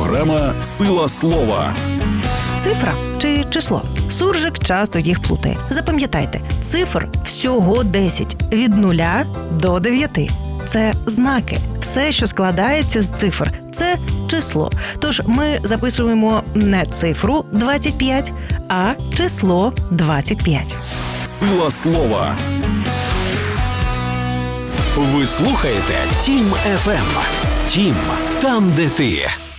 Програма «Сила слова». Цифра чи число? Суржик часто їх плутає. Запам'ятайте, цифр всього 10, від 0 до 9. Це знаки. Все, що складається з цифр, це число. Тож ми записуємо не цифру 25, а число 25. Сила слова. Ви слухаєте Тім ФМ. Тім – там, де ти.